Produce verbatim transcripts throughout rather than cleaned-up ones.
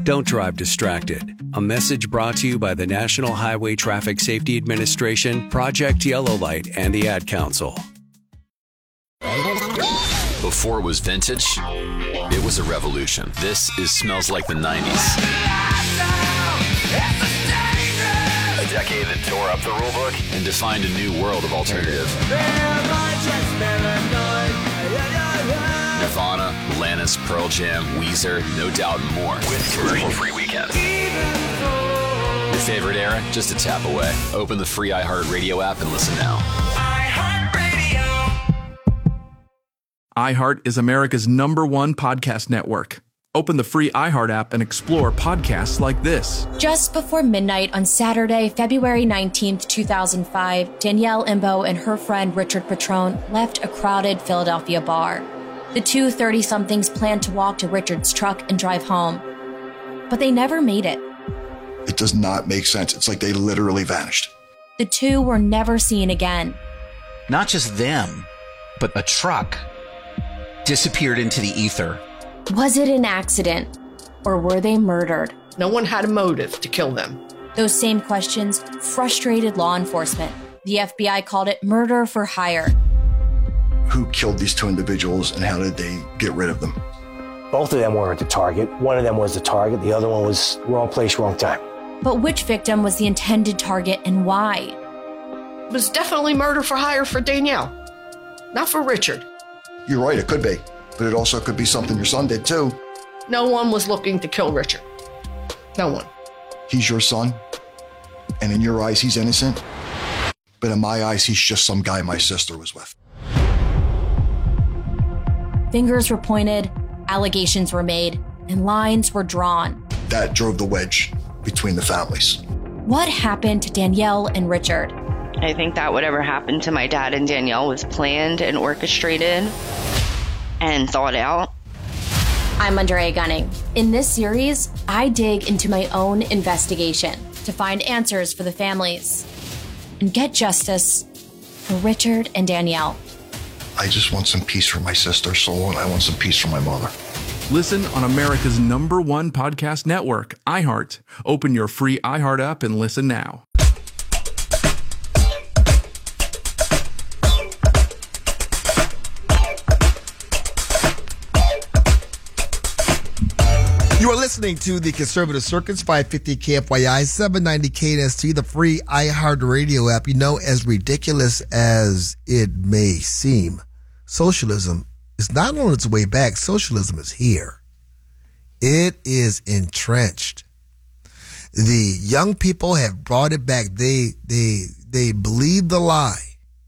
Don't drive distracted. A message brought to you by the National Highway Traffic Safety Administration, Project Yellow Light, and the Ad Council. Before it was vintage, it was a revolution. This is Smells Like the nineties. A decade that tore up the rulebook and defined a new world of alternative. Nirvana, Alanis, Pearl Jam, Weezer, No Doubt, and more. With commercial-free weekends. Your favorite era? Just a tap away. Open the free iHeartRadio app and listen now. iHeart is America's number one podcast network. Open the free iHeart app and explore podcasts like this. Just before midnight on Saturday, February nineteenth, two thousand five, Danielle Imbo and her friend Richard Petrone left a crowded Philadelphia bar. The two thirty-somethings planned to walk to Richard's truck and drive home, but they never made it. It does not make sense. It's like they literally vanished. The two were never seen again. Not just them, but a truck disappeared into the ether. Was it an accident, or were they murdered? No one had a motive to kill them. Those same questions frustrated law enforcement. The F B I called it murder for hire. Who killed these two individuals and how did they get rid of them? Both of them weren't the target. One of them was the target. The other one was wrong place, wrong time. But which victim was the intended target and why? It was definitely murder for hire for Danielle, not for Richard. You're right, it could be. But it also could be something your son did too. No one was looking to kill Richard. No one. He's your son, and in your eyes, he's innocent. But in my eyes, he's just some guy my sister was with. Fingers were pointed, allegations were made, and lines were drawn. That drove the wedge between the families. What happened to Danielle and Richard? I think that whatever happened to my dad and Danielle was planned and orchestrated and thought out. I'm Andrea Gunning. In this series, I dig into my own investigation to find answers for the families and get justice for Richard and Danielle. I just want some peace for my sister's soul, and I want some peace for my mother. Listen on America's number one podcast network, iHeart. Open your free iHeart app and listen now. You are listening to the Conservative Circus, five fifty K F Y I, seven ninety K N S T, the free iHeartRadio app. You know, as ridiculous as it may seem, socialism is not on its way back. Socialism is here. It is entrenched. The young people have brought it back. They, they, they believe the lie.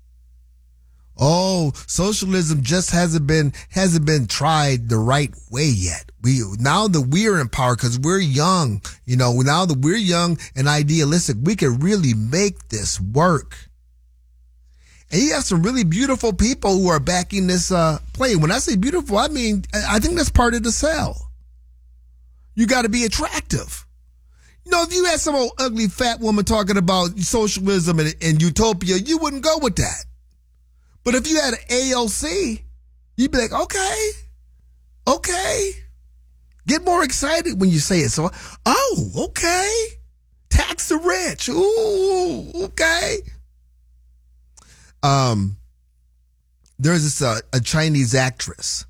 Oh, socialism just hasn't been hasn't been tried the right way yet. We now that we're in power because we're young, you know. Now that we're young and idealistic, we can really make this work. And you have some really beautiful people who are backing this uh, play. When I say beautiful, I mean I think that's part of the sell. You got to be attractive. You know, if you had some old ugly fat woman talking about socialism and, and utopia, you wouldn't go with that. But if you had an A O C, you'd be like, okay, okay. Get more excited when you say it. So, oh, okay. Tax the rich. Ooh, okay. Um, there's this uh, a Chinese actress.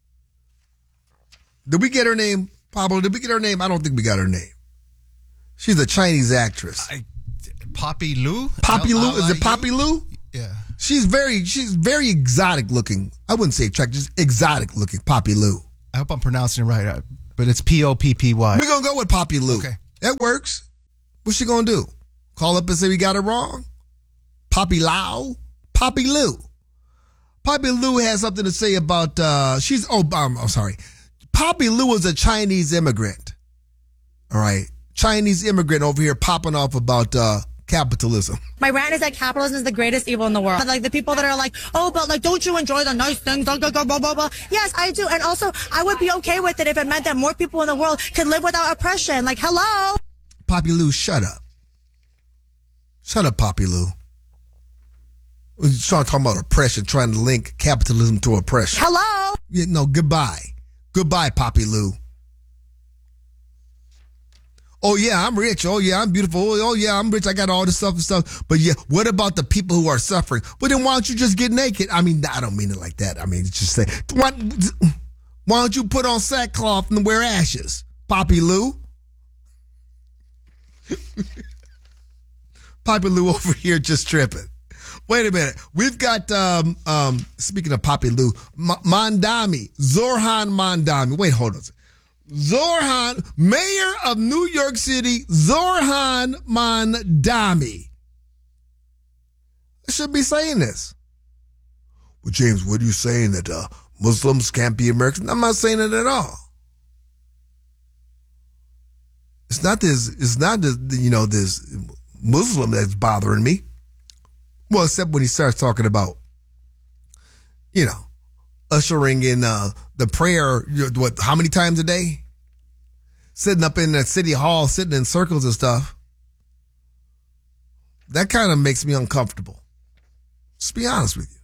Did we get her name, Pablo? Did we get her name? I don't think we got her name. She's a Chinese actress. I, Poppy Lou? Poppy Lou? Is it Poppy Lou? Yeah. She's very, she's very exotic looking. I wouldn't say attractive, just exotic looking. Poppy Lou. I hope I'm pronouncing it right, but it's P O P P Y. We're gonna go with Poppy Lou. Okay, that works. What's she gonna do? Call up and say we got it wrong? Poppy Lau? Poppy Lou. Poppy Lou has something to say about. Uh, she's. Oh, um, I'm sorry. Poppy Lou is a Chinese immigrant. All right, Chinese immigrant over here popping off about. Uh, Capitalism. My rant is that capitalism is the greatest evil in the world. Like the people that are like, oh, but like, don't you enjoy the nice things? Blah, blah, blah, blah, blah. Yes, I do. And also, I would be okay with it if it meant that more people in the world could live without oppression. Like, hello? Poppy Lou, shut up. Shut up, Poppy Lou. We're trying to talk about oppression, trying to link capitalism to oppression. Hello? Yeah, no, goodbye. Goodbye, Poppy Lou. Oh, yeah, I'm rich. Oh, yeah, I'm beautiful. Oh, yeah, I'm rich. I got all this stuff and stuff. But, yeah, what about the people who are suffering? Well, then why don't you just get naked? I mean, I don't mean it like that. I mean, just say, why, why don't you put on sackcloth and wear ashes, Poppy Lou? Poppy Lou over here just tripping. Wait a minute. We've got, um, um, speaking of Poppy Lou, M- Mondami, Zohran Mondami. Wait, hold on. Zohran, mayor of New York City, Zohran Mondami. I should be saying this. Well, James, what are you saying, that uh, Muslims can't be Americans? I'm not saying it at all. It's not this, it's not this, you know, this Muslim that's bothering me. Well, except when he starts talking about, you know, ushering in uh, the prayer, what, how many times a day? Sitting up in the city hall, sitting in circles and stuff. That kind of makes me uncomfortable. Just be honest with you.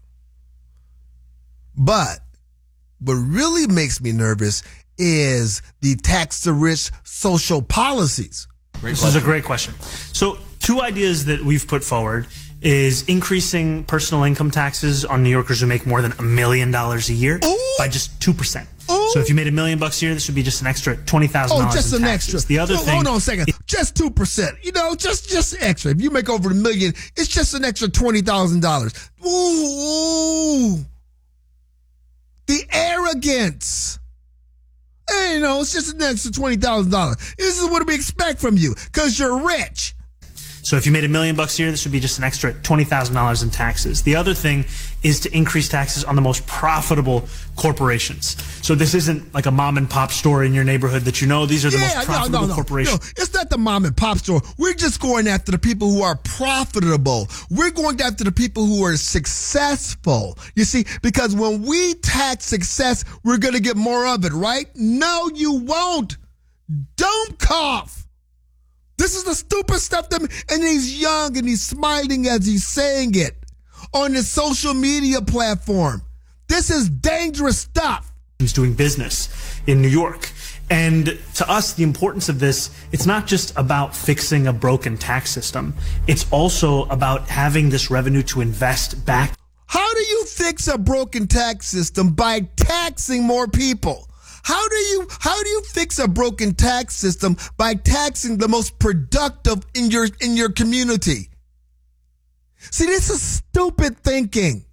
But what really makes me nervous is the tax the rich social policies. Great this question. is a great question. So two ideas that we've put forward is increasing personal income taxes on New Yorkers who make more than a million dollars a year Ooh. by just two percent. Ooh. So if you made a million bucks a year, this would be just an extra twenty thousand dollars. Oh, just in an taxes. extra. The other so, thing. Hold on a second. Just two percent. You know, just, just extra. If you make over a million, it's just an extra twenty thousand dollars. Ooh, ooh. The arrogance. Hey, you know, it's just an extra twenty thousand dollars. This is what we expect from you because you're rich. So if you made a million bucks a year, this would be just an extra twenty thousand dollars in taxes. The other thing is to increase taxes on the most profitable corporations. So this isn't like a mom and pop store in your neighborhood that you know. These are the yeah, most profitable no, no, no. corporations. No, it's not the mom and pop store. We're just going after the people who are profitable. We're going after the people who are successful. You see, because when we tax success, we're going to get more of it, right? No, you won't. Don't cough. This is the stupid stuff that, and he's young and he's smiling as he's saying it on his social media platform. This is dangerous stuff. He's doing business in New York. And to us, the importance of this, it's not just about fixing a broken tax system. It's also about having this revenue to invest back. How do you fix a broken tax system? By taxing more people. How do you how do you fix a broken tax system? By taxing the most productive in your in your community. See, this is stupid thinking.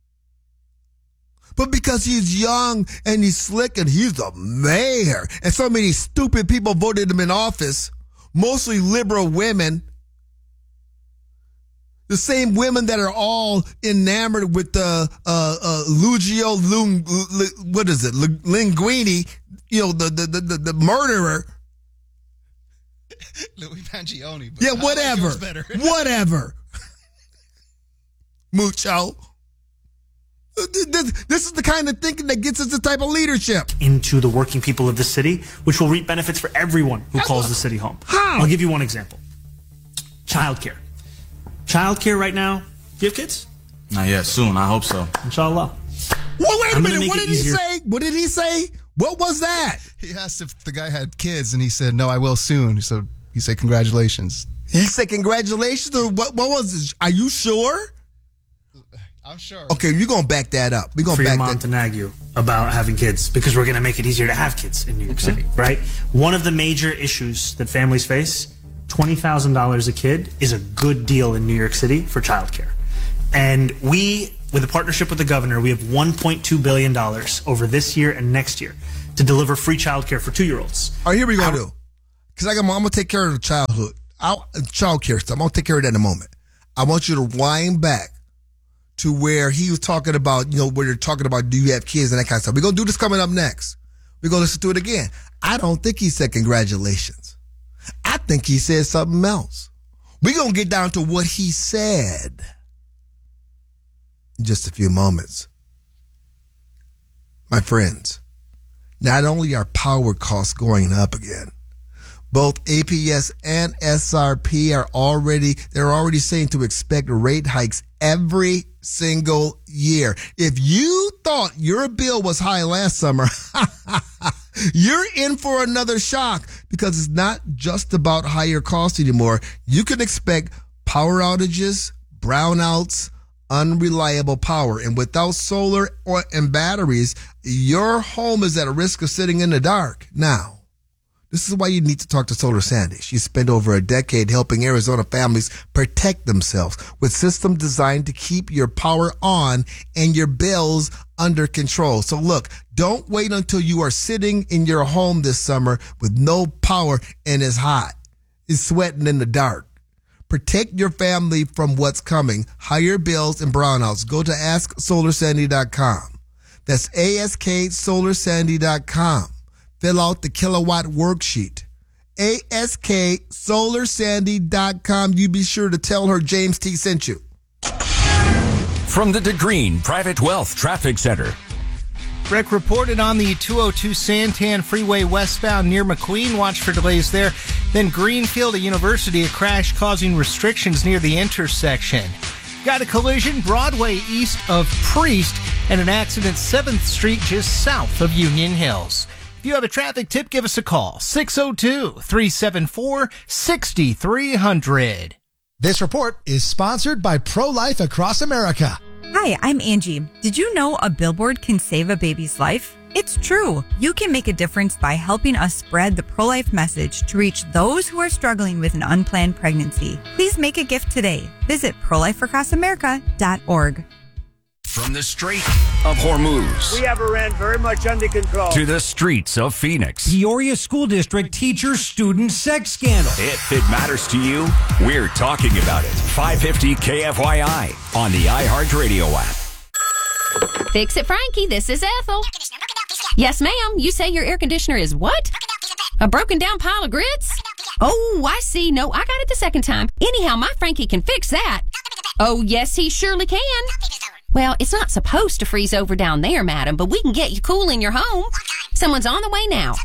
But because he's young and he's slick and he's the mayor, and so many stupid people voted him in office, mostly liberal women, the same women that are all enamored with the uh, uh, Lucio, Lung, what is it, Linguini, you know, the the the, the murderer. Louis Mangione. Yeah, whatever, whatever. Mucho. This, this is the kind of thinking that gets us the type of leadership. Into the working people of the city, which will reap benefits for everyone who That's calls a, the city home. How? I'll give you one example. Childcare. Childcare right now. Do you have kids? Not yet. Soon. I hope so. Inshallah. Well, wait a I'm minute. What did he easier. say? What did he say? What was that? He asked if the guy had kids, and he said, no, I will soon. So he said, congratulations. He said, congratulations? Or what, what was it? Are you sure? I'm sure. Okay, you're going to back that up. We're going for to back your mom that to nag you about having kids because we're going to make it easier to have kids in New York City, right? One of the major issues that families face, twenty thousand dollars a kid is a good deal in New York City for childcare. And we, with a partnership with the governor, we have one point two billion dollars over this year and next year to deliver free childcare for two-year-olds. All right, here we go, do. Because I'm, I'm going to take care of the childhood, I'll, childcare stuff. I'm going to take care of that in a moment. I want you to wind back to where he was talking about, you know, where you're talking about, do you have kids and that kind of stuff. We're going to do this coming up next. We're going to listen to it again. I don't think he said congratulations. I think he said something else. We're going to get down to what he said in just a few moments. My friends, not only are power costs going up again, both A P S and S R P are already, they're already saying to expect rate hikes every single year. If you thought your bill was high last summer, You're in for another shock because it's not just about higher costs anymore. You can expect power outages, brownouts, unreliable power. And without solar or, and batteries, your home is at a risk of sitting in the dark. Now, this is why you need to talk to Solar Sandy. She spent over a decade helping Arizona families protect themselves with systems designed to keep your power on and your bills under control. So look, don't wait until you are sitting in your home this summer with no power and it's hot. It's sweating in the dark. Protect your family from what's coming. Higher bills and brownouts. Go to ask solar sandy dot com. That's ask solar sandy dot com. Fill out the kilowatt worksheet. ask solar sandy dot com. You be sure to tell her James T sent you. From the DeGreen Private Wealth Traffic Center. Rick reported on the two oh two Santan Freeway westbound near McQueen. Watch for delays there. Then Greenfield at University, a crash causing restrictions near the intersection. Got a collision Broadway east of Priest and an accident seventh Street just south of Union Hills. If you have a traffic tip, give us a call. six oh two, three seven four, six three zero zero. This report is sponsored by Pro-Life Across America. Hi, I'm Angie. Did you know a billboard can save a baby's life? It's true. You can make a difference by helping us spread the pro-life message to reach those who are struggling with an unplanned pregnancy. Please make a gift today. Visit pro life across america dot org. From the Strait of Hormuz. We have Iran very much under control. To the streets of Phoenix. Peoria School District teacher-student sex scandal. If it matters to you, we're talking about it. five fifty K F Y I on the iHeartRadio app. Fix it, Frankie. This is Ethel. Yes, ma'am. You say your air conditioner is what? A broken down pile of grits? Oh, I see. No, I got it the second time. Anyhow, my Frankie can fix that. Oh, yes, he surely can. Well, it's not supposed to freeze over down there, madam, but we can get you cool in your home. Someone's on the way now.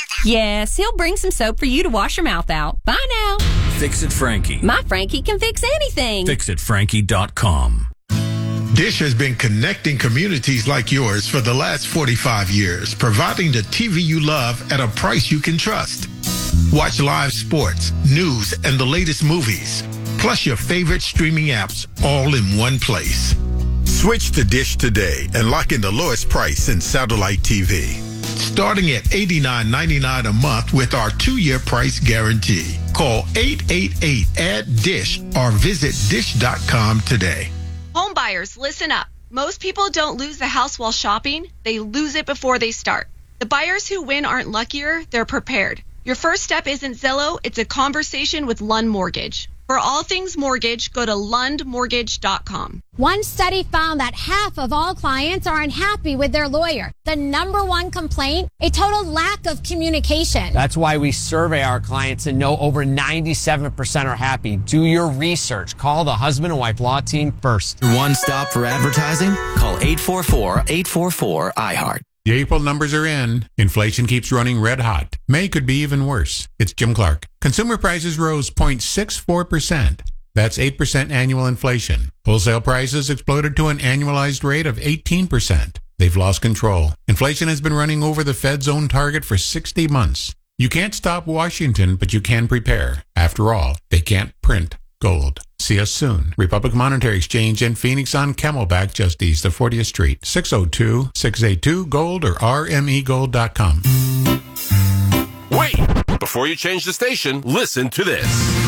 Yes, he'll bring some soap for you to wash your mouth out. Bye now. Fix It Frankie. My Frankie can fix anything. fix it frankie dot com. Dish has been connecting communities like yours for the last forty-five years, providing the T V you love at a price you can trust. Watch live sports, news, and the latest movies, plus your favorite streaming apps all in one place. Switch to Dish today and lock in the lowest price in satellite T V. Starting at eighty-nine ninety-nine a month with our two-year price guarantee. Call eight eight eight, A D D I S H or visit dish dot com today. Home buyers, listen up. Most people don't lose the house while shopping. They lose it before they start. The buyers who win aren't luckier, they're prepared. Your first step isn't Zillow, it's a conversation with Lund Mortgage. For all things mortgage, go to lund mortgage dot com. One study found that half of all clients are unhappy with their lawyer. The number one complaint, a total lack of communication. That's why we survey our clients and know over ninety-seven percent are happy. Do your research. Call the husband and wife law team first. One stop for advertising? Call eight four four, eight four four, I heart. The April numbers are in. Inflation keeps running red hot. May could be even worse. It's Jim Clark. Consumer prices rose zero point six four percent. That's eight percent annual inflation. Wholesale prices exploded to an annualized rate of eighteen percent. They've lost control. Inflation has been running over the Fed's own target for sixty months. You can't stop Washington, but you can prepare. After all, they can't print gold. See us soon. Republic Monetary Exchange in Phoenix on Camelback, just east of fortieth Street. six oh two, six eight two, gold or r m e gold dot com. Wait! Before you change the station, listen to this.